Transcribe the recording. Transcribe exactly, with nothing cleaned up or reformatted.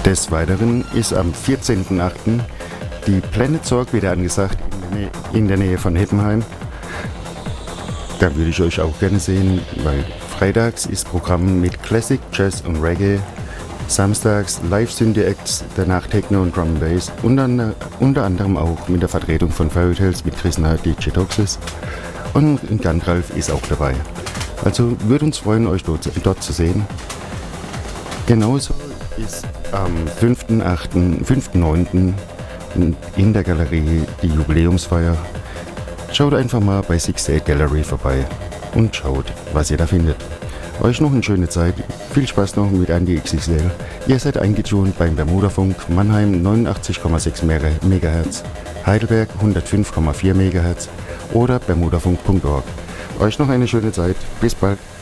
Des Weiteren ist am vierzehnten achten die Planet Zorg wieder angesagt in der, Nähe, in der Nähe von Heppenheim. Da würde ich euch auch gerne sehen, weil freitags ist Programm mit Classic, Jazz und Reggae, samstags Live-Synthie-Acts, danach Techno und Drum and Bass, unter, unter anderem auch mit der Vertretung von Fairy Tales mit Chrisna D J Toxis und Gandalf ist auch dabei. Also würde uns freuen, euch dort, dort zu sehen. Genauso ist am fünften achten, fünften neunten in der Galerie die Jubiläumsfeier. Schaut einfach mal bei sixty-eight Gallery vorbei und schaut, was ihr da findet. Euch noch eine schöne Zeit. Viel Spaß noch mit Andy X X L. Ihr seid eingetunt beim Bermudafunk Mannheim neunundachtzig Komma sechs Megahertz, Heidelberg hundertfünf Komma vier Megahertz oder bermudafunk punkt org. Euch noch eine schöne Zeit. Bis bald.